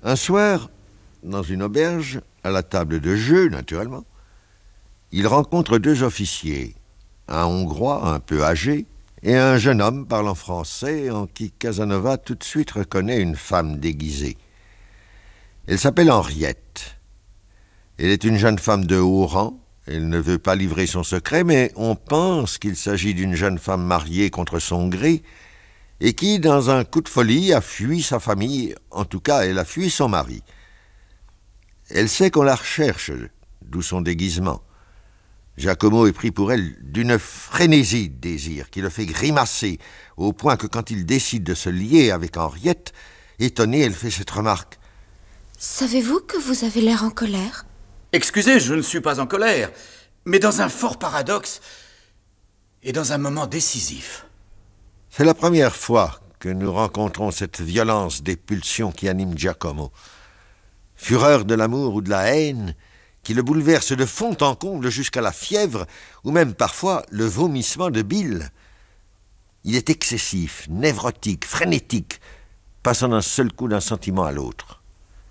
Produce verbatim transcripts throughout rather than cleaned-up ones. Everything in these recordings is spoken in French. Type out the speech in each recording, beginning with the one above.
Un soir, dans une auberge, à la table de jeu, naturellement, il rencontre deux officiers, un Hongrois un peu âgé et un jeune homme parlant français en qui Casanova tout de suite reconnaît une femme déguisée. Elle s'appelle Henriette. Elle est une jeune femme de haut rang. Elle ne veut pas livrer son secret, mais on pense qu'il s'agit d'une jeune femme mariée contre son gré et qui, dans un coup de folie, a fui sa famille. En tout cas, elle a fui son mari. Elle sait qu'on la recherche, d'où son déguisement. Giacomo est pris pour elle d'une frénésie de désir qui le fait grimacer, au point que quand il décide de se lier avec Henriette, étonnée, elle fait cette remarque. « Savez-vous que vous avez l'air en colère ?» Excusez, je ne suis pas en colère, mais dans un fort paradoxe et dans un moment décisif. C'est la première fois que nous rencontrons cette violence des pulsions qui anime Giacomo. Fureur de l'amour ou de la haine, qui le bouleverse de fond en comble jusqu'à la fièvre, ou même parfois le vomissement de bile. Il est excessif, névrotique, frénétique, passant d'un seul coup d'un sentiment à l'autre.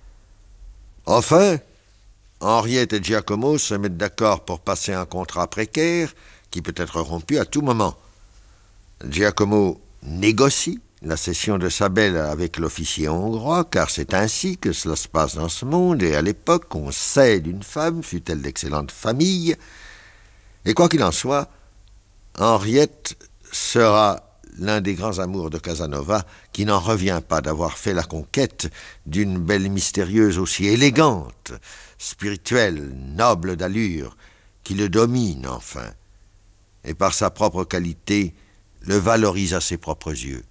Enfin, Henriette et Giacomo se mettent d'accord pour passer un contrat précaire qui peut être rompu à tout moment. Giacomo négocie la cession de sa belle avec l'officier hongrois, car c'est ainsi que cela se passe dans ce monde, et à l'époque, on cède une femme, fût-elle d'excellente famille. Et quoi qu'il en soit, Henriette sera l'un des grands amours de Casanova, qui n'en revient pas d'avoir fait la conquête d'une belle mystérieuse aussi élégante, spirituelle, noble d'allure, qui le domine enfin, et par sa propre qualité, le valorise à ses propres yeux.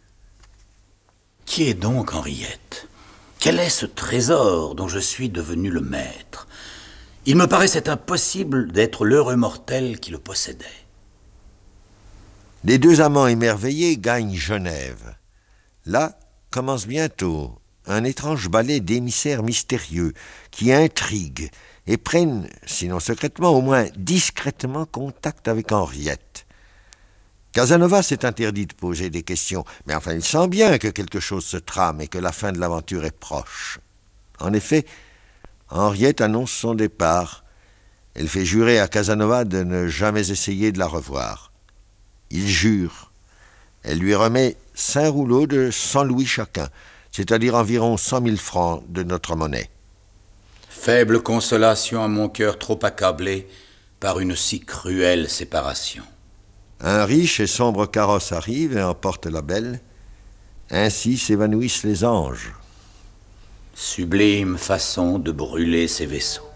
Qui est donc Henriette? Quel est ce trésor dont je suis devenu le maître? Il me paraissait impossible d'être l'heureux mortel qui le possédait. Les deux amants émerveillés gagnent Genève. Là commence bientôt un étrange ballet d'émissaires mystérieux qui intriguent et prennent, sinon secrètement, au moins discrètement contact avec Henriette. Casanova s'est interdit de poser des questions, mais enfin il sent bien que quelque chose se trame et que la fin de l'aventure est proche. En effet, Henriette annonce son départ. Elle fait jurer à Casanova de ne jamais essayer de la revoir. Il jure. Elle lui remet cinq rouleaux de cent louis chacun, c'est-à-dire environ cent mille francs de notre monnaie. Faible consolation à mon cœur trop accablé par une si cruelle séparation. Un riche et sombre carrosse arrive et emporte la belle. Ainsi s'évanouissent les anges. Sublime façon de brûler ces vaisseaux.